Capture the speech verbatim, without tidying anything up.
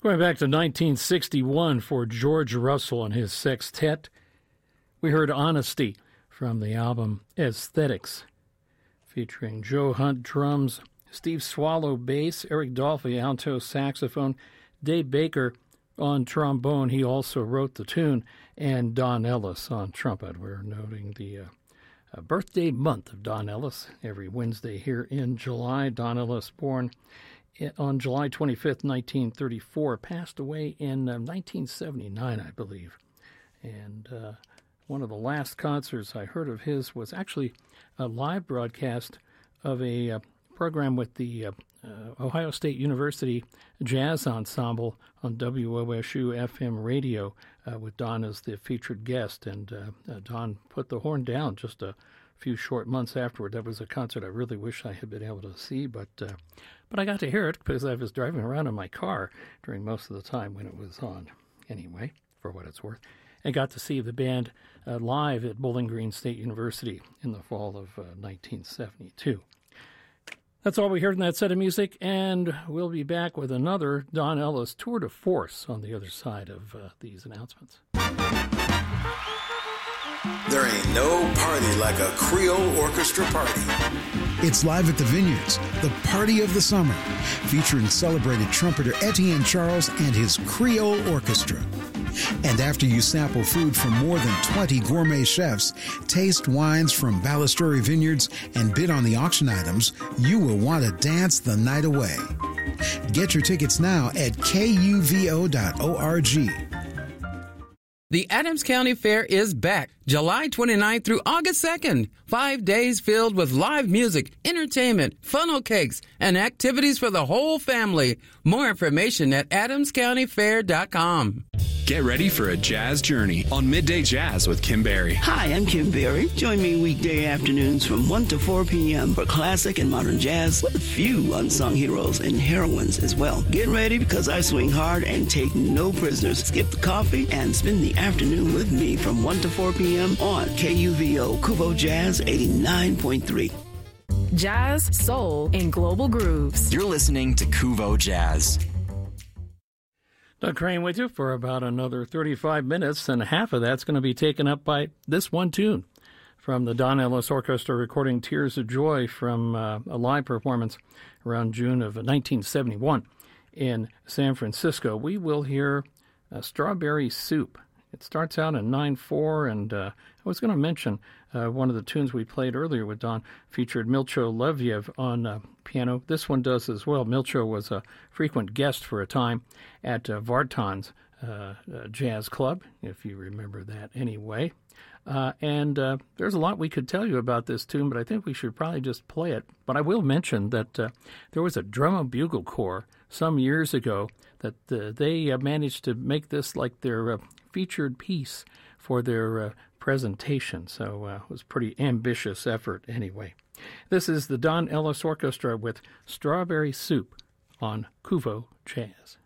Going back to nineteen sixty-one for George Russell and his sextet, we heard Honesty from the album Aesthetics, featuring Joe Hunt drums, Steve Swallow bass, Eric Dolphy alto saxophone, Dave Baker on trombone. He also wrote the tune, and Don Ellis on trumpet. We're noting the uh, uh, birthday month of Don Ellis every Wednesday here in July. Don Ellis, born on July twenty-fifth, nineteen thirty-four, passed away in uh, nineteen seventy-nine, I believe. And uh, one of the last concerts I heard of his was actually a live broadcast of a uh, program with the uh, uh, Ohio State University Jazz Ensemble on W O S U F M radio uh, with Don as the featured guest. And uh, uh, Don put the horn down just a few short months afterward. That was a concert I really wish I had been able to see, but uh, but I got to hear it because I was driving around in my car during most of the time when it was on. Anyway, for what it's worth. I got to see the band uh, live at Bowling Green State University in the fall of uh, nineteen seventy-two. That's all we heard in that set of music, and we'll be back with another Don Ellis tour de force on the other side of uh, these announcements. There ain't no party like a Creole orchestra party. It's live at the Vineyards, the party of the summer, featuring celebrated trumpeter Etienne Charles and his Creole Orchestra. And after you sample food from more than twenty gourmet chefs, taste wines from Ballasturi Vineyards, and bid on the auction items, you will want to dance the night away. Get your tickets now at K U V O dot org. The Adams County Fair is back, July twenty-ninth through August second. Five days filled with live music, entertainment, funnel cakes, and activities for the whole family. More information at adams county fair dot com. Get ready for a jazz journey on Midday Jazz with Kim Berry. Hi, I'm Kim Berry. Join me weekday afternoons from one to four p.m. for classic and modern jazz with a few unsung heroes and heroines as well. Get ready because I swing hard and take no prisoners. Skip the coffee and spend the afternoon with me from one to four p.m. on K U V O Kuvo Jazz eighty-nine point three. Jazz, soul, and global grooves. You're listening to Kuvo Jazz. Doug Crane with you for about another thirty-five minutes, and half of that's going to be taken up by this one tune from the Don Ellis Orchestra recording Tears of Joy from uh, a live performance around June of nineteen seventy-one in San Francisco. We will hear uh, Strawberry Soup. It starts out in nine four, and uh, I was going to mention uh, one of the tunes we played earlier with Don featured Milcho Leviev on uh, piano. This one does as well. Milcho was a frequent guest for a time at uh, Vartan's uh, uh, Jazz Club, if you remember that anyway. Uh, and uh, there's a lot we could tell you about this tune, but I think we should probably just play it. But I will mention that uh, there was a drum and bugle corps some years ago that uh, they uh, managed to make this like their uh, featured piece for their uh, presentation. So uh, it was a pretty ambitious effort anyway. This is the Don Ellis Orchestra with Strawberry Soup on Kuvo Jazz.